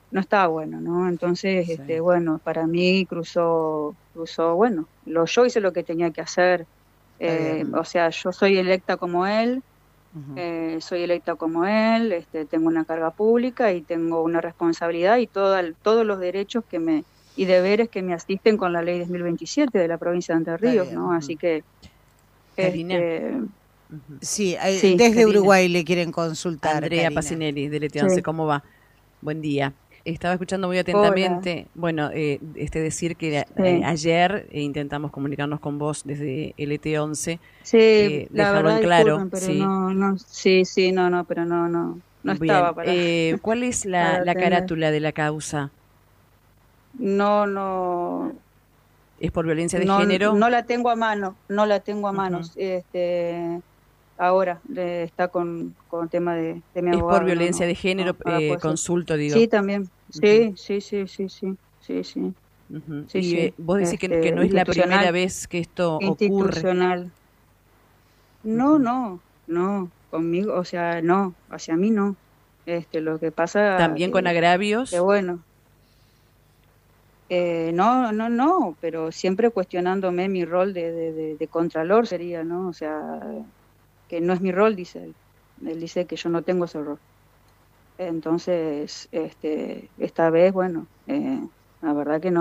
no estaba bueno, ¿no? Entonces, Sí. bueno, para mí bueno, yo hice lo que tenía que hacer. Está bien. O sea, yo soy electa como él, Ujú. tengo una carga pública y tengo una responsabilidad y todos los derechos y deberes que me asisten con la ley 2027 de la provincia de Entre Está Ríos, bien. ¿no? Ujú. Así que, Karina. este, Ujú. Sí, sí, desde Karina. Uruguay le quieren consultar, Andrea Karina. Pacinelli, del sí, ET11, ¿cómo va? Buen día. Estaba escuchando muy hola, atentamente, bueno, decir que sí. ayer intentamos comunicarnos con vos desde el ET11, Sí, la dejarlo en verdad, claro, disculpen, pero ¿sí? no, sí, sí, no, pero no Bien, estaba para, ¿cuál es para la atender. carátula de la causa? No, ¿Es por violencia de género? no la tengo a mano, no la tengo a Ujú. manos. Ahora está con tema de mi ¿Es por abogado, violencia de género? ahora puede ser. Consulto, digo. Sí, también, Ujú, sí, sí, sí, sí, sí, sí, sí, ujú. sí, Y sí, vos decís que no es la primera vez que esto ocurre. institucional. No, Ujú. no, conmigo, o sea, no, hacia mí no. Lo que pasa, También con que agravios. bueno, no, pero siempre cuestionándome mi rol de contralor sería, ¿no? O sea, que no es mi rol, dice él. Él dice que yo no tengo ese rol. Entonces, esta vez, bueno, la verdad que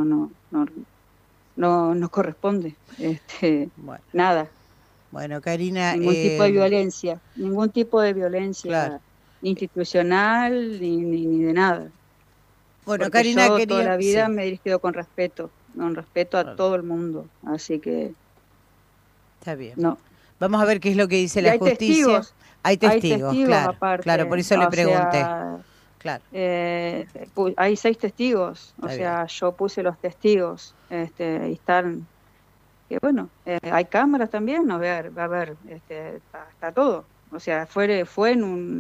no corresponde, Bueno, nada. bueno, Karina, Ningún tipo de claro. violencia institucional ni de nada, Bueno, porque Karina yo toda quería, la vida sí, me he dirigido con respeto a claro, todo el mundo, así que está bien. no. Vamos a ver qué es lo que dice Y la justicia. Hay hay testigos, testigos claro, por aparte, eso le o pregunté. sea, Claro, hay 6 testigos, o está bien. sea, yo puse los testigos, y están, que bueno, hay cámaras también, va a ver, está todo, o sea, fue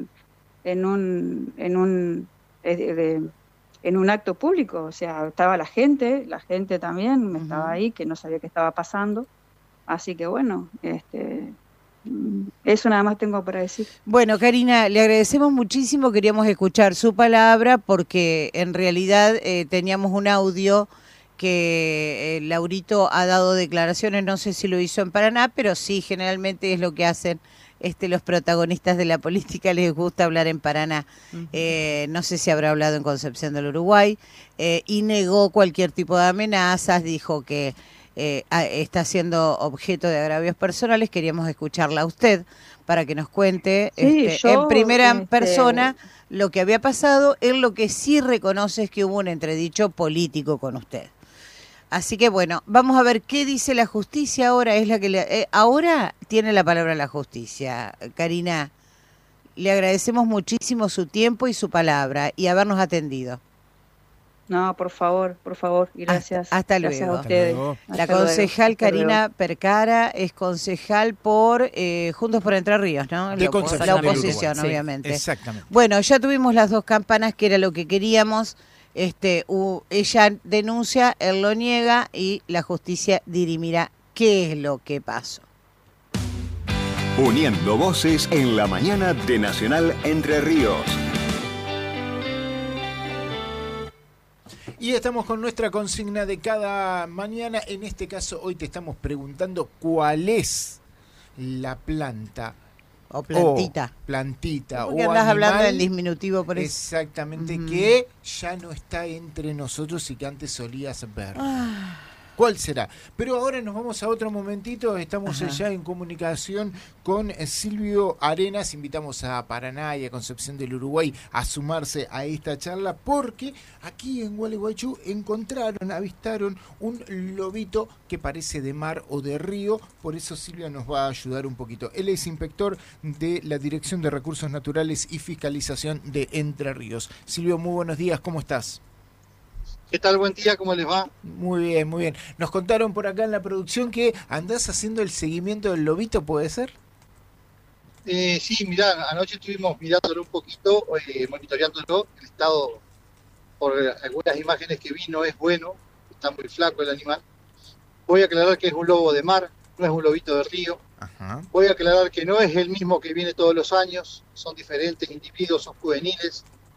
en un, eh, de- en un acto público, o sea, estaba la gente también estaba Ujú. ahí, que no sabía qué estaba pasando, así que bueno, eso nada más tengo para decir. Bueno, Karina, le agradecemos muchísimo. Queríamos escuchar su palabra porque en realidad teníamos un audio que Laurito ha dado declaraciones, no sé si lo hizo en Paraná, pero sí, generalmente es lo que hacen los protagonistas de la política, les gusta hablar en Paraná. Ujú. No sé si habrá hablado en Concepción del Uruguay, y negó cualquier tipo de amenazas, dijo que está siendo objeto de agravios personales. Queríamos escucharla a usted para que nos cuente Sí, en yo, primera persona lo que había pasado. Él lo que sí reconoce es que hubo un entredicho político con usted. Así que bueno, vamos a ver qué dice la justicia ahora. Ahora tiene la palabra la justicia. Karina, le agradecemos muchísimo su tiempo y su palabra y habernos atendido. no, por favor, y Hasta gracias a luego. Hasta ustedes, luego. La hasta luego, concejal hasta luego. Karina Percara es concejal por Juntos por Entre Ríos, ¿no? De La Concepción del Exactamente, Uruguay. oposición, sí. obviamente. Exactamente. Bueno, ya tuvimos las dos campanas, que era lo que queríamos. Ella denuncia, él lo niega y la justicia dirimirá qué es lo que pasó. Uniendo voces en la mañana de Nacional Entre Ríos. Y estamos con nuestra consigna de cada mañana. En este caso, hoy te estamos preguntando cuál es la planta O o plantita. plantita ¿Por qué o andás hablando en animal diminutivo por eso? exactamente Ujú. que ya no está entre nosotros y que antes solías ver. Ah, ¿Cuál será? Pero ahora nos vamos a otro momentito. Estamos ajá. ya en comunicación con Silvio Arenas. Invitamos a Paraná y a Concepción del Uruguay a sumarse a esta charla porque aquí en Gualeguaychú avistaron un lobito que parece de mar o de río. Por eso Silvio nos va a ayudar un poquito. Él es inspector de la Dirección de Recursos Naturales y Fiscalización de Entre Ríos. Silvio, muy buenos días. ¿Cómo estás? ¿Qué tal? Buen día, ¿cómo les va? Muy bien, muy bien. Nos contaron por acá en la producción que andás haciendo el seguimiento del lobito, ¿puede ser? Sí, mirá, anoche estuvimos mirándolo un poquito, monitoreándolo. El estado, por algunas imágenes que vi, no es bueno, está muy flaco el animal. Voy a aclarar que es un lobo de mar, no es un lobito de río. Ajá. Voy a aclarar que no es el mismo que viene todos los años, son diferentes individuos, son juveniles.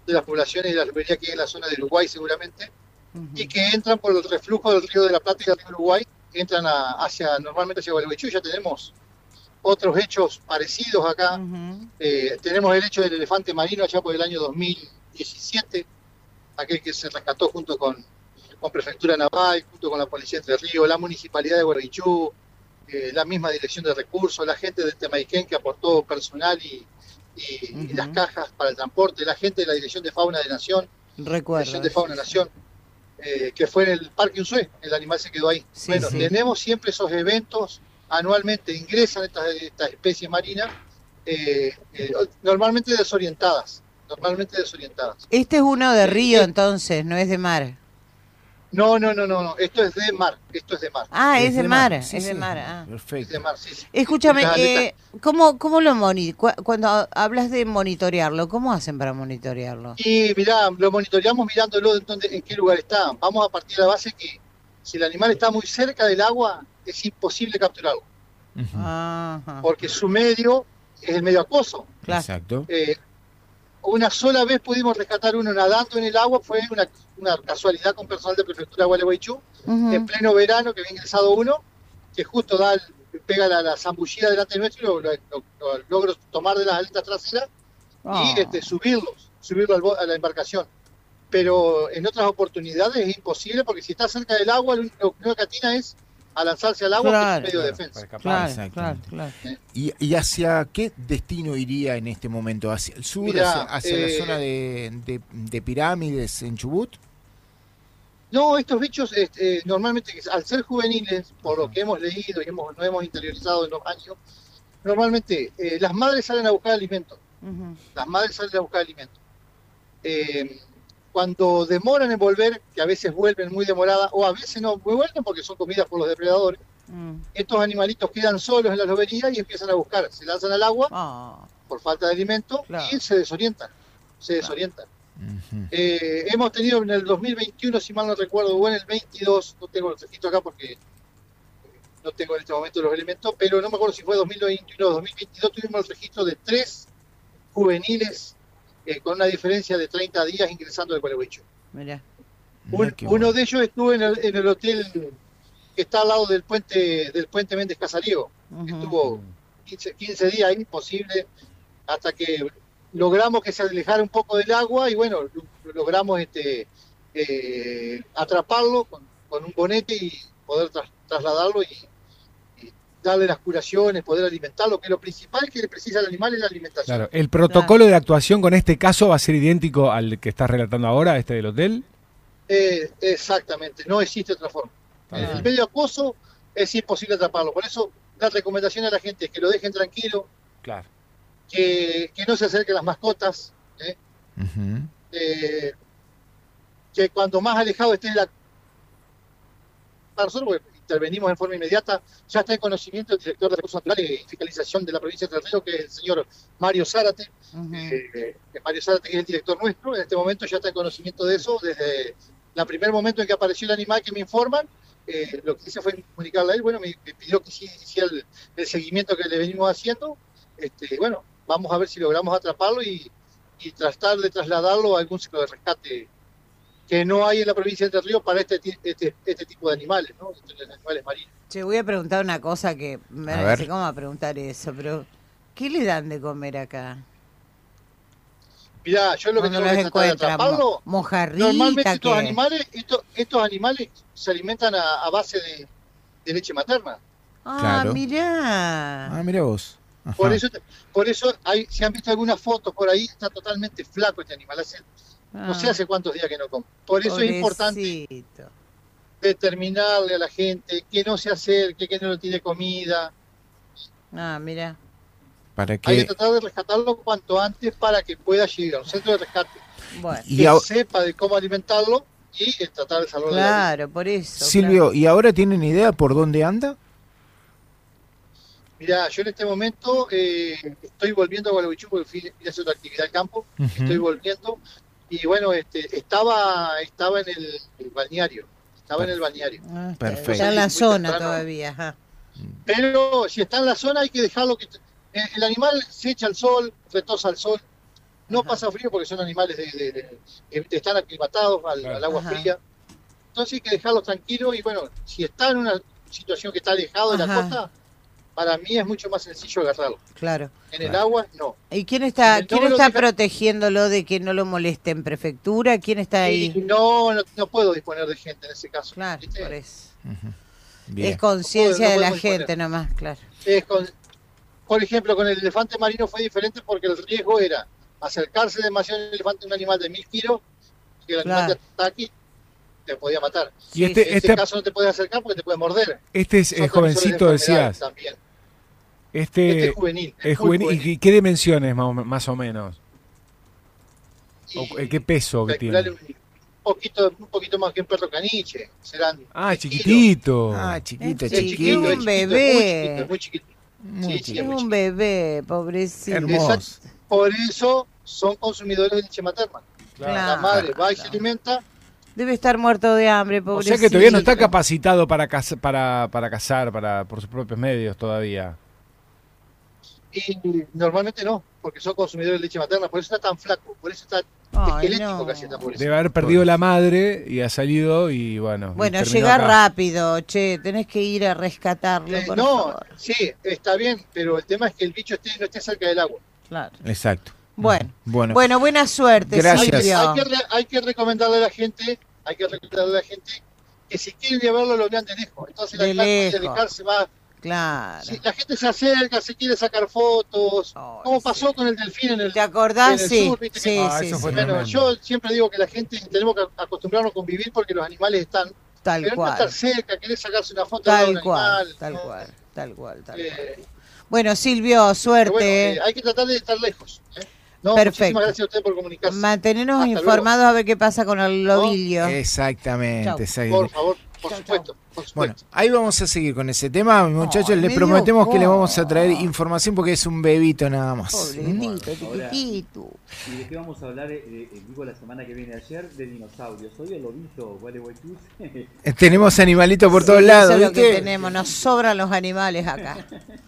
de las poblaciones de la lobería que hay en la zona de Uruguay seguramente, y que entran por el reflujo del río de la Plata y del río Uruguay, entran normalmente hacia Gualeguaychú. Ya tenemos otros hechos parecidos acá. Tenemos el hecho del elefante marino allá por el año 2017, aquel que se rescató junto con Prefectura Naval, junto con la Policía de Entre Ríos, la Municipalidad de Gualeguaychú, la misma Dirección de Recursos, la gente de Temaiken que aportó personal y las cajas para el transporte, la gente de la Dirección de Fauna de Nación, Dirección de Fauna de Nación, que fue en el Parque Unzué, el animal se quedó ahí. Sí, bueno, tenemos siempre esos eventos, anualmente ingresan estas especies marinas, normalmente desorientadas. Este es uno de río entonces, no es de mar. No, esto es de mar, Ah, es de mar, sí, es de sí. mar. Ah. Perfecto. Es de mar, sí. Escúchame, ¿cómo lo cuando hablas de monitorearlo, cómo hacen para monitorearlo? Y mirá, lo monitoreamos mirándolo en qué lugar está. Vamos a partir de la base que si el animal está muy cerca del agua, es imposible capturarlo. Porque su medio es el medio acuoso. Claro. Exacto. Una sola vez pudimos rescatar uno nadando en el agua, fue una casualidad con personal de Prefectura de Gualeguaychú, en pleno verano, que había ingresado uno, que justo pega la zambullida delante nuestro, y lo logro tomar de las aletas traseras y subirlo a la embarcación. Pero en otras oportunidades es imposible, porque si está cerca del agua, lo único que atina es a lanzarse al agua, que es un medio de defensa. Claro. ¿Y hacia qué destino iría en este momento? ¿Hacia el sur? Mirá, ¿Hacia la zona de Pirámides en Chubut? No, estos bichos normalmente, al ser juveniles, por lo que hemos leído y no hemos interiorizado en los años, normalmente las madres salen a buscar alimento. Cuando demoran en volver, que a veces vuelven muy demoradas, o a veces no vuelven porque son comidas por los depredadores, estos animalitos quedan solos en la lobería y empiezan a buscar, se lanzan al agua por falta de alimento y se desorientan. Hemos tenido en el 2021, si mal no recuerdo, o en el 22, no tengo el registro acá porque no tengo en este momento los elementos, pero no me acuerdo si fue 2021 o 2022, tuvimos el registro de 3 juveniles con una diferencia de 30 días ingresando al Gualeguaychú. Uno de ellos estuvo en el hotel que está al lado del puente Méndez Casariego. Estuvo 15 días ahí, imposible, hasta que logramos que se alejara un poco del agua y bueno, logramos atraparlo con un bonete y poder trasladarlo y darle las curaciones, poder alimentarlo, que lo principal que le precisa al animal es la alimentación. Claro, ¿el protocolo de actuación con este caso va a ser idéntico al que estás relatando ahora, este del hotel? Exactamente, no existe otra forma. El medio acuoso es imposible atraparlo, por eso la recomendación a la gente es que lo dejen tranquilo, claro, que no se acerquen las mascotas, que cuando más alejado esté de la... Para nosotros, porque intervenimos en forma inmediata, ya está en conocimiento el director de Recursos Naturales y Fiscalización de la provincia de Entre Ríos, que es el señor Mario Zárate. Mario Zárate, que es el director nuestro, en este momento ya está en conocimiento de eso, desde el primer momento en que apareció el animal que me informan, lo que hice fue comunicarle a él, bueno, me pidió que sí hiciera el seguimiento que le venimos haciendo, bueno, vamos a ver si logramos atraparlo y tratar de trasladarlo a algún centro de rescate que no hay en la provincia de Entre Ríos para este tipo de animales, ¿no? De animales marinos. Te voy a preguntar una cosa que no sé cómo va a preguntar eso, pero ¿qué le dan de comer acá? Mirá, yo lo que tengo que tratar de atraparlo, mojarrita, normalmente estos animales se alimentan a base de leche materna. Claro. Mirá. Mirá vos. Ajá. Por eso se han visto algunas fotos por ahí, está totalmente flaco este animal, no sé hace cuántos días que no come. Por eso es importante determinarle a la gente que no se acerque, que no tiene comida. Mira. Para Hay que tratar de rescatarlo cuanto antes para que pueda llegar a un centro de rescate. Bueno. Que sepa de cómo alimentarlo y tratar de salvarlo. Claro, por eso. Silvio, ¿y ahora tienen idea por dónde anda? Mirá, yo en este momento estoy volviendo a Gualeguaychú porque fui a hacer otra actividad al campo. Estoy volviendo. Y bueno, estaba en el balneario. Estaba en el balneario. Perfecto. Está en la zona todavía. Ajá. Pero si está en la zona hay que dejarlo que... El animal se echa al sol, retosa al sol. no pasa frío porque son animales que están aclimatados al agua Ajá. fría. Entonces hay que dejarlos tranquilos y bueno, si está en una situación que está alejado de la Ajá. costa, para mí es mucho más sencillo agarrarlo. Claro. En el agua, no. ¿Y quién está, No quién me lo está deja- protegiéndolo de que no lo molesten? ¿Prefectura? ¿Quién está Y ahí? no puedo disponer de gente en ese caso. Claro, ¿viste? por eso. Bien. Es conciencia No de la podemos gente disponer. nomás, claro. Por ejemplo, con el elefante marino fue diferente porque el riesgo era acercarse demasiado al elefante, un animal de 1000 kilos, que el animal Claro. te ataque, te podía matar. Y En este caso no te puedes acercar porque te puede morder. este es Son transmisores jovencito, de enfermedades decías. también. Este es juvenil. es muy juvenil. ¿Y qué dimensiones más o menos? ¿Qué peso que tiene? Calcularle un poquito más que un perro caniche. Serán Ah, 10 kilos. chiquitito. Ah, chiquito, Es Es chiquito, chiquito, un es chiquito, bebé. es muy chiquito. Muy Sí, Es muy un chiquito. bebé, pobrecito. Hermoso. Por eso son consumidores de leche materna. La madre va y se alimenta. Debe estar muerto de hambre, O pobrecito. sea que todavía no está capacitado para cazar por sus propios medios todavía. Y normalmente no, porque son consumidores de leche materna, por eso está tan flaco, por eso está Ay, esquelético no. casi está por eso. Debe haber perdido la madre y ha salido y bueno. Bueno, y terminó llega acá. rápido, che, tenés que ir a rescatarlo, por No, favor. sí, está bien, pero el tema es que el bicho no esté cerca del agua. Claro. Exacto. Bueno, Bueno, bueno, buena suerte, Gracias. Silvio. Hay que recomendarle a la gente, que si quieren llevarlo lo vean de lejos. Entonces De la animal lejos. de alejarse va. Claro. Si la gente se acerca, se quiere sacar fotos, Ay, como pasó sí. con el delfín en el ¿Te acordás? en el Sí, sur, ¿viste? sí, Ah, sí, eso sí. fue Bueno, tremendo. yo siempre digo que la gente tenemos que acostumbrarnos a convivir porque los animales están, Tal pero no cual, estar cerca, querer sacarse una foto de un tal cual, animal. tal ¿no? cual, tal cual, tal cual. Eh, Bueno, Silvio, pero suerte. bueno, hay que tratar de estar lejos. No, Perfecto. muchísimas gracias a usted por comunicarse. Mantenernos Hasta informados a ver qué pasa con el lobilio. exactamente. Chau. exactamente. Por favor, por Chau, supuesto. Por Bueno, supuesto. ahí vamos a seguir con ese tema, muchachos. Ay, Les me prometemos dio que le vamos a paz. traer información porque es un bebito nada más. Pobrecito, Ahora- chiquitito. ¿Y de qué vamos a hablar digo la semana que viene ayer? De dinosaurios. Hoy el lobito, Gualeguaychú. Tenemos animalitos por todos Sí, lados, eso es lo que ¿viste? tenemos, nos sobran los animales acá.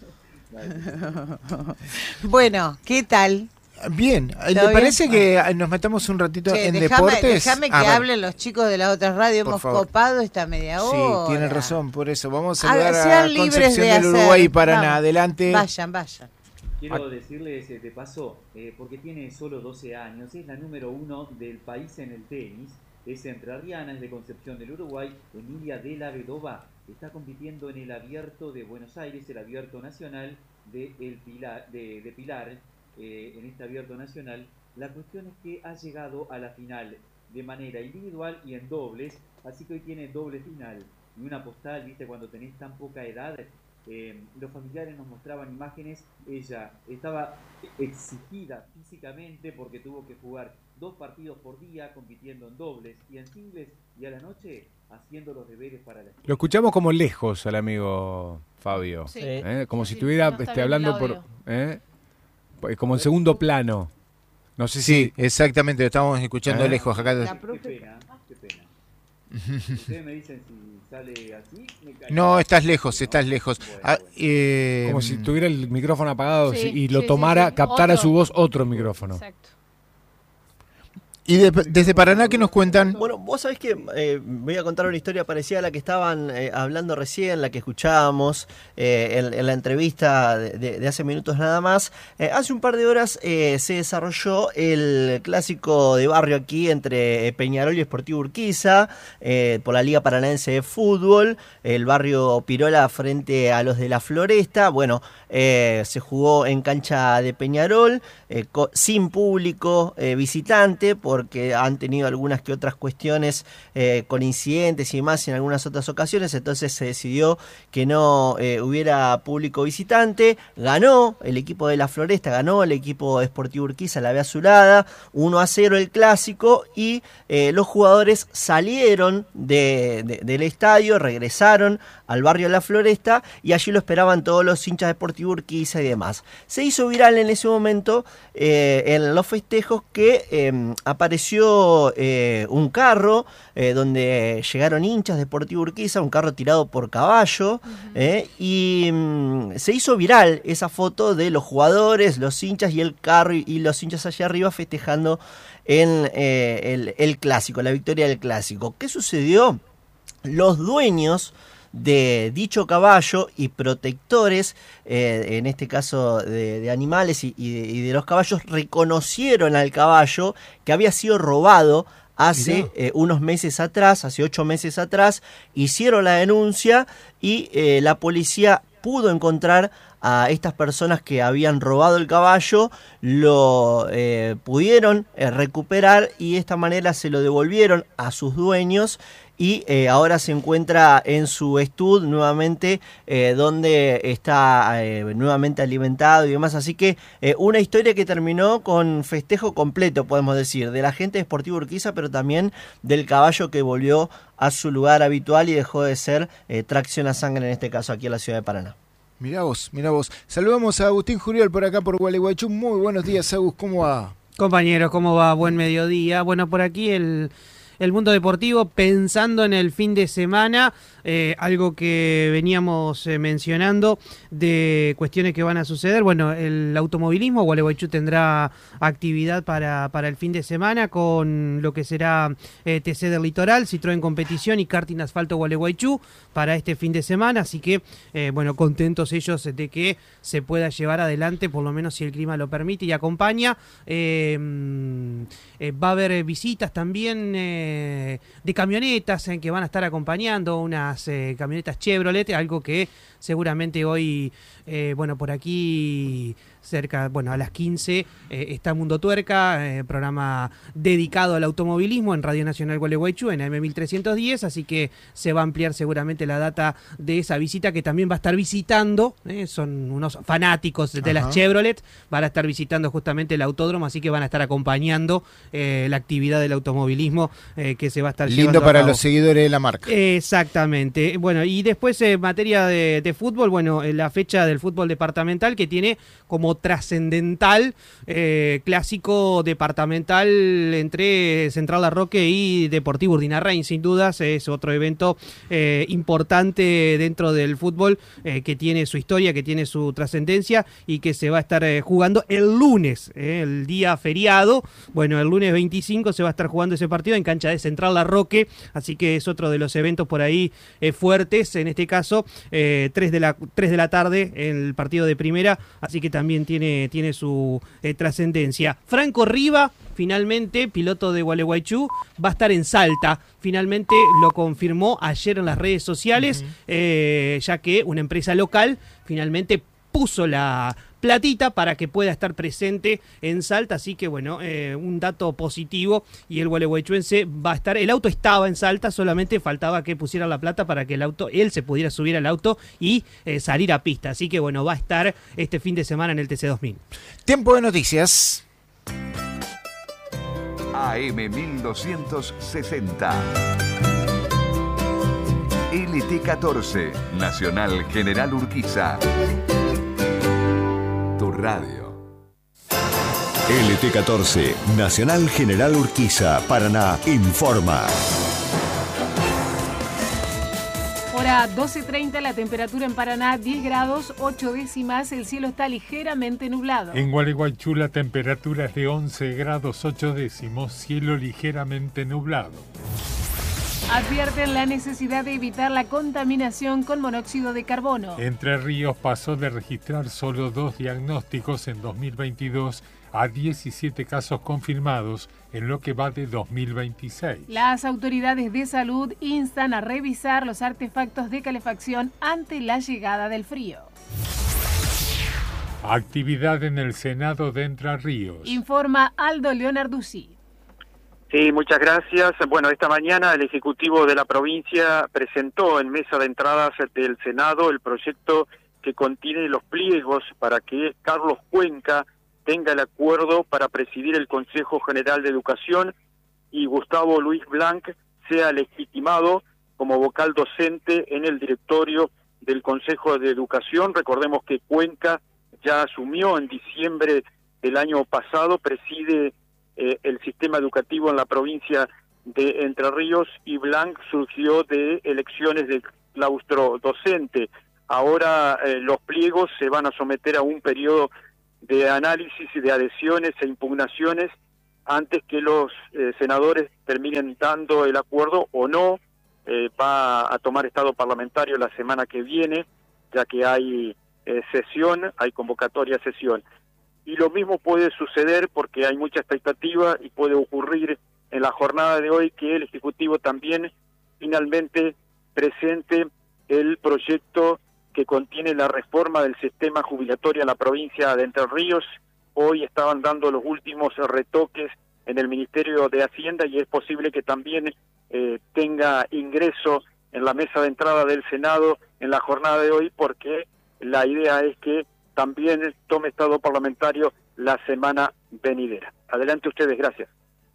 Bueno, ¿qué tal? Bien, ¿te bien? parece que nos metamos un ratito Che, en déjame deportes? que A ver, hablen los chicos de la otra radio, Por hemos favor. copado esta media Sí, hora. tienen razón, por eso. Vamos a Ah, saludar a sean libres Concepción de del Uruguay y hacer. Paraná. Vamos. Adelante. Vayan. Quiero decirles de paso, porque tiene solo 12 años, es la número 1 del país en el tenis, es entrerriana, es de Concepción del Uruguay, Emilia de la Vedova, está compitiendo en el Abierto de Buenos Aires, el Abierto Nacional de Pilar, en este Abierto Nacional. La cuestión es que ha llegado a la final de manera individual y en dobles, así que hoy tiene doble final. Y una postal, viste, cuando tenés tan poca edad, los familiares nos mostraban imágenes, ella estaba exigida físicamente porque tuvo que jugar 2 partidos por día compitiendo en dobles y en singles y a la noche haciendo los deberes para la escuela. Lo escuchamos como lejos al amigo Fabio. Sí. Como Sí, si estuviera no está bien hablando el por... audio. Como en segundo plano. No sé Sí, si... exactamente, lo estamos escuchando ¿Eh? lejos acá. Qué pena, qué pena. Ustedes me dicen si sale así. Me callo. No, estás lejos, estás ¿No? lejos. Bueno, Ah, bueno. Como si tuviera el micrófono apagado Sí, y lo sí, tomara, sí. captara Otro. su voz otro micrófono. Exacto. Y desde Paraná, ¿qué nos cuentan? Bueno, vos sabés que voy a contar una historia parecida a la que estaban hablando recién, la que escuchábamos en la entrevista de hace minutos nada más. Hace un par de horas se desarrolló el clásico de barrio aquí entre Peñarol y Sportivo Urquiza por la Liga Paranaense de Fútbol, el barrio Pirola frente a los de la Floresta. Bueno, se jugó en cancha de Peñarol, sin público visitante, porque han tenido algunas que otras cuestiones con incidentes y demás en algunas otras ocasiones, entonces se decidió que no hubiera público visitante. Ganó el equipo de la Floresta, ganó el equipo de Sportivo Urquiza, la B azulada, 1-0 el clásico, y los jugadores salieron del estadio, regresaron al barrio La Floresta, y allí lo esperaban todos los hinchas de Sportivo Urquiza y demás. Se hizo viral en ese momento, en los festejos, que apareció un carro donde llegaron hinchas de Sportivo Urquiza, un carro tirado por caballo, y se hizo viral esa foto de los jugadores, los hinchas y el carro, y los hinchas allá arriba festejando en el clásico, la victoria del clásico. ¿Qué sucedió? Los dueños de dicho caballo y protectores, en este caso de animales y de los caballos, reconocieron al caballo que había sido robado hace unos meses atrás, hace 8 meses atrás. Hicieron la denuncia y la policía pudo encontrar a estas personas que habían robado el caballo, lo pudieron recuperar, y de esta manera se lo devolvieron a sus dueños, y ahora se encuentra en su estud nuevamente, donde está nuevamente alimentado y demás. Así que una historia que terminó con festejo completo, podemos decir, de la gente de Sportivo Urquiza, pero también del caballo que volvió a su lugar habitual y dejó de ser tracción a sangre, en este caso aquí en la ciudad de Paraná. Mirá vos. Saludamos a Agustín Juriol por acá por Gualeguaychú. Muy buenos días, Agus, ¿cómo va? Compañeros, ¿cómo va? Buen mediodía. Bueno, por aquí el mundo deportivo, pensando en el fin de semana, algo que veníamos mencionando de cuestiones que van a suceder. Bueno, el automovilismo, Gualeguaychú tendrá actividad para el fin de semana con lo que será TC del Litoral, Citroën Competición y Karting Asfalto Gualeguaychú para este fin de semana, así que bueno, contentos ellos de que se pueda llevar adelante, por lo menos si el clima lo permite y acompaña. Va a haber visitas también de camionetas que van a estar acompañando, unas camionetas Chevrolet, algo que seguramente hoy, bueno, por aquí cerca, bueno, a las 15 está Mundo Tuerca, programa dedicado al automovilismo en Radio Nacional Gualeguaychú, en AM 1310, así que se va a ampliar seguramente la data de esa visita, que también va a estar visitando, son unos fanáticos de las Chevrolet, van a estar visitando justamente el autódromo, así que van a estar acompañando la actividad del automovilismo que se va a estar llevando lindo para a cabo. los seguidores de la marca. Exactamente. Bueno, y después en materia de fútbol, bueno, la fecha del fútbol departamental, que tiene como trascendental clásico departamental entre Central Larroque y Deportivo Urdinarrain. Sin dudas es otro evento importante dentro del fútbol, que tiene su historia, que tiene su trascendencia y que se va a estar jugando el lunes, el día feriado. Bueno, el lunes 25 se va a estar jugando ese partido en cancha de Central Larroque, así que es otro de los eventos por ahí fuertes, en este caso 3 de la tarde el partido de primera, así que también tiene su trascendencia. Franco Riva, finalmente, piloto de Gualeguaychú, va a estar en Salta. Finalmente lo confirmó ayer en las redes sociales, ya que una empresa local finalmente puso la platita para que pueda estar presente en Salta, así que bueno, un dato positivo, y el gualeguaychuense va a estar, el auto estaba en Salta, solamente faltaba que pusiera la plata para que él se pudiera subir al auto y salir a pista, así que bueno, va a estar este fin de semana en el TC2000. Tiempo de noticias. AM 1260. LT14, Nacional General Urquiza. Tu radio. LT14, Nacional General Urquiza, Paraná, informa. Hora 12:30, la temperatura en Paraná 10 grados 8 décimas, el cielo está ligeramente nublado. En Gualeguaychú la temperatura es de 11 grados 8 décimos, cielo ligeramente nublado. Advierten la necesidad de evitar la contaminación con monóxido de carbono. Entre Ríos pasó de registrar solo 2 diagnósticos en 2022 a 17 casos confirmados en lo que va de 2026. Las autoridades de salud instan a revisar los artefactos de calefacción ante la llegada del frío. Actividad en el Senado de Entre Ríos. Informa Aldo Leonarduzzi. Sí, muchas gracias. Bueno, esta mañana el Ejecutivo de la provincia presentó en mesa de entradas del Senado el proyecto que contiene los pliegos para que Carlos Cuenca tenga el acuerdo para presidir el Consejo General de Educación y Gustavo Luis Blanc sea legitimado como vocal docente en el directorio del Consejo de Educación. Recordemos que Cuenca ya asumió en diciembre del año pasado, preside el sistema educativo en la provincia de Entre Ríos, y Blanc surgió de elecciones de claustro docente. Ahora los pliegos se van a someter a un periodo de análisis y de adhesiones e impugnaciones antes que los senadores terminen dando el acuerdo o no. Va a tomar estado parlamentario la semana que viene, ya que hay sesión, hay convocatoria a sesión. Y lo mismo puede suceder, porque hay mucha expectativa, y puede ocurrir en la jornada de hoy que el Ejecutivo también finalmente presente el proyecto que contiene la reforma del sistema jubilatorio en la provincia de Entre Ríos. Hoy estaban dando los últimos retoques en el Ministerio de Hacienda, y es posible que también tenga ingreso en la mesa de entrada del Senado en la jornada de hoy, porque la idea es que también tome estado parlamentario la semana venidera. Adelante ustedes, gracias.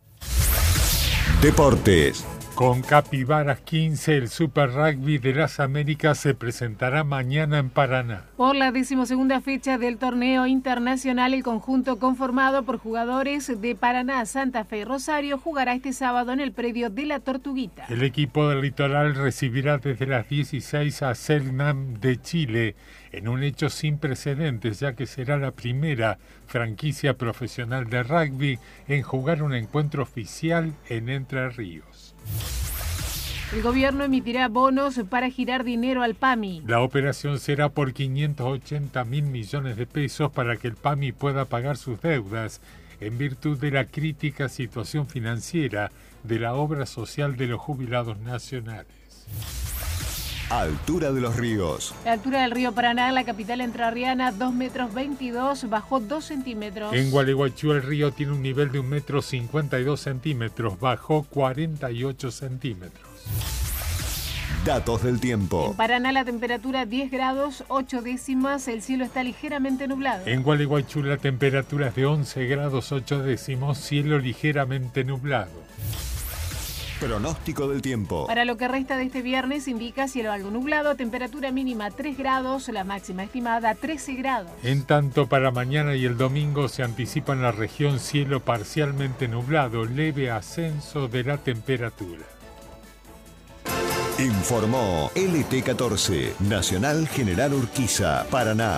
Deportes. Con Capibaras 15, el Super Rugby de las Américas se presentará mañana en Paraná. Por la 12ª fecha del torneo internacional, el conjunto conformado por jugadores de Paraná, Santa Fe y Rosario jugará este sábado en el predio de la Tortuguita. El equipo del Litoral recibirá desde las 16 a Selknam de Chile, en un hecho sin precedentes, ya que será la primera franquicia profesional de rugby en jugar un encuentro oficial en Entre Ríos. El gobierno emitirá bonos para girar dinero al PAMI. La operación será por 580.000 millones de pesos para que el PAMI pueda pagar sus deudas en virtud de la crítica situación financiera de la obra social de los jubilados nacionales. Altura de los ríos. La altura del río Paraná, en la capital entrerriana, 2,22 m, bajó 2 centímetros. En Gualeguaychú el río tiene un nivel de 1,52 m, bajó 48 centímetros. Datos del tiempo. En Paraná la temperatura 10 grados 8 décimas, el cielo está ligeramente nublado. En Gualeguaychú la temperatura es de 11 grados 8 décimos, cielo ligeramente nublado. Pronóstico del tiempo. Para lo que resta de este viernes indica cielo algo nublado, temperatura mínima 3 grados, la máxima estimada 13 grados. En tanto, para mañana y el domingo se anticipa en la región cielo parcialmente nublado, leve ascenso de la temperatura. Informó LT14, Nacional General Urquiza, Paraná.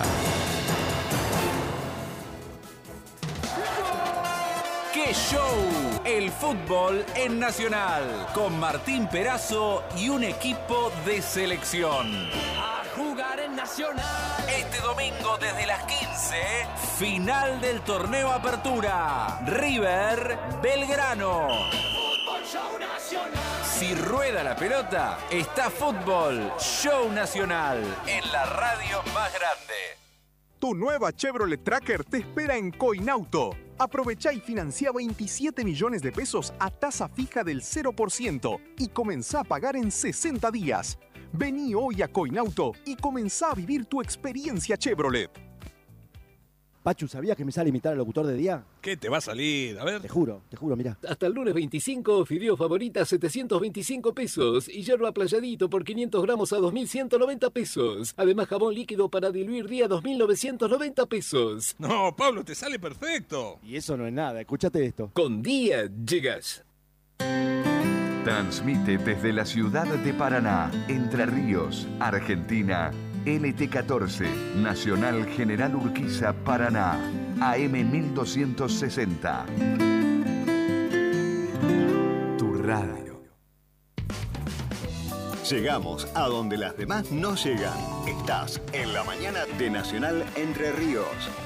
¡Qué show! El fútbol en Nacional, con Martín Perazo y un equipo de selección. A jugar en Nacional. Este domingo desde las 15, final del torneo Apertura. River Belgrano. Fútbol Show Nacional. Si rueda la pelota, está Fútbol Show Nacional en la radio más grande. Tu nueva Chevrolet Tracker te espera en Coinauto. Aprovechá y financia 27 millones de pesos a tasa fija del 0% y comenzá a pagar en 60 días. Vení hoy a Coinauto y comenzá a vivir tu experiencia Chevrolet. Pachu, ¿sabías que me sale imitar al locutor de día? ¿Qué te va a salir? A ver. Te juro, mirá. Hasta el lunes 25, fideos favoritas 725 pesos y yerba playadito por 500 gramos a 2.190 pesos. Además, jabón líquido para diluir día 2.990 pesos. No, Pablo, te sale perfecto. Y eso no es nada, escúchate esto. Con día llegas. Transmite desde la ciudad de Paraná, Entre Ríos, Argentina, LT14, Nacional General Urquiza, Paraná, AM 1260. Tu radio. Llegamos a donde las demás no llegan. Estás en la mañana de Nacional Entre Ríos.